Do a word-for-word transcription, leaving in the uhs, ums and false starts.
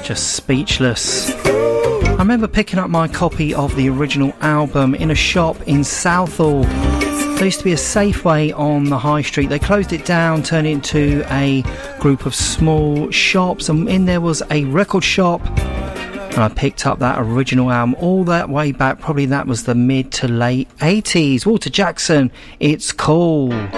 Just speechless. I remember picking up my copy of the original album in a shop in Southall. There used to be a Safeway on the high street. They closed it down, turned it into a group of small shops, and in there was a record shop. And I picked up that original album all that way back, probably that was the mid to late eighties. Walter Jackson, It's Cool.